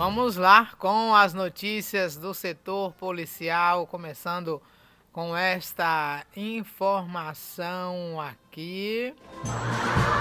Vamos lá com as notícias do setor policial, começando com esta informação aqui.